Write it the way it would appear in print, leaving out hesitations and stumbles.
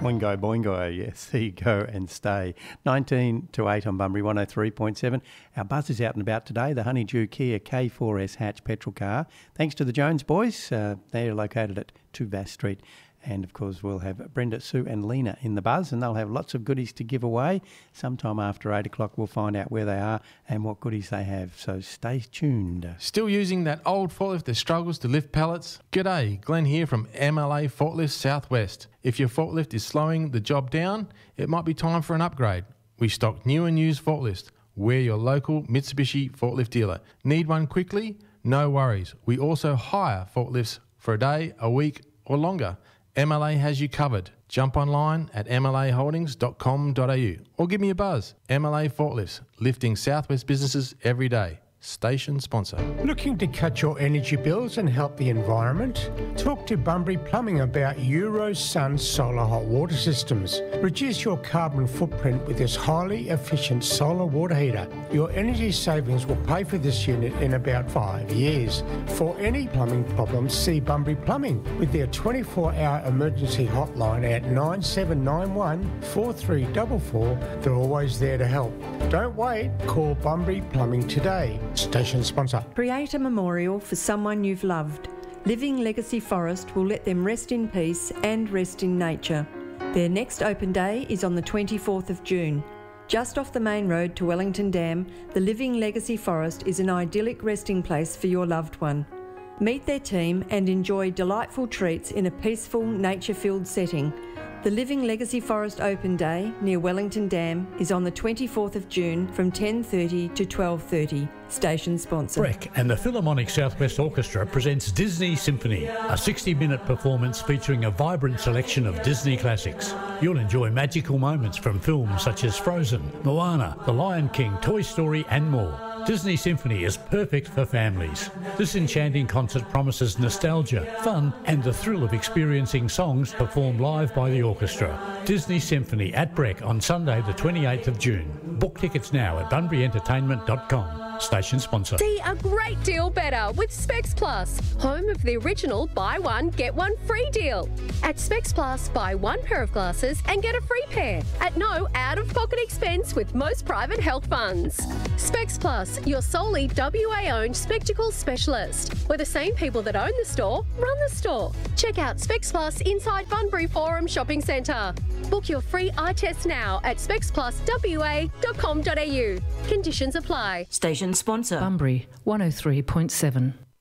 Boingo, boingo, yes, see, go and stay. 19 to 8 on Bunbury, 103.7. Our buzz is out and about today, the Honeydew Kia K4S hatch petrol car. Thanks to the Jones boys, they're located at 2 Bass Street. And, of course, we'll have Brenda, Sue and Lena in the buzz, and they'll have lots of goodies to give away. Sometime after 8 o'clock, we'll find out where they are and what goodies they have. So stay tuned. Still using that old forklift that struggles to lift pallets? G'day, Glenn here from MLA Forklifts Southwest. If your forklift is slowing the job down, it might be time for an upgrade. We stock new and used forklifts. We're your local Mitsubishi forklift dealer. Need one quickly? No worries. We also hire forklifts for a day, a week or longer. MLA has you covered. Jump online at mlaholdings.com.au or give me a buzz. MLA Forklifts, lifting Southwest businesses every day. Station sponsor. Looking to cut your energy bills and help the environment? Talk to Bunbury Plumbing about Eurosun solar hot water systems. Reduce your carbon footprint with this highly efficient solar water heater. Your energy savings will pay for this unit in about 5 years. For any plumbing problems, see Bunbury Plumbing with their 24-hour emergency hotline at 9791 4344. They're always there to help. Don't wait. Call Bunbury Plumbing today. Station sponsor. Create a memorial for someone you've loved. Living Legacy Forest will let them rest in peace and rest in nature. Their next open day is on the 24th of June. Just off the main road to Wellington Dam, the Living Legacy Forest is an idyllic resting place for your loved one. Meet their team and enjoy delightful treats in a peaceful, nature-filled setting. The Living Legacy Forest Open Day near Wellington Dam is on the 24th of June from 10:30 to 12:30. Station sponsor. Breck and the Philharmonic Southwest Orchestra presents Disney Symphony, a 60-minute performance featuring a vibrant selection of Disney classics. You'll enjoy magical moments from films such as Frozen, Moana, The Lion King, Toy Story and more. Disney Symphony is perfect for families. This enchanting concert promises nostalgia, fun and the thrill of experiencing songs performed live by the orchestra. Disney Symphony at Breck on Sunday the 28th of June. Book tickets now at bunburyentertainment.com. Station sponsor. See a great deal better with Specs Plus, home of the original buy one, get one free deal. At Specs Plus, buy one pair of glasses and get a free pair at no out-of-pocket expense with most private health funds. Specs Plus, your solely WA-owned spectacles specialist, where the same people that own the store run the store. Check out Specs Plus inside Bunbury Forum Shopping Centre. Book your free eye test now at specspluswa.com.au. Conditions apply. Station sponsor. Bunbury 103.7.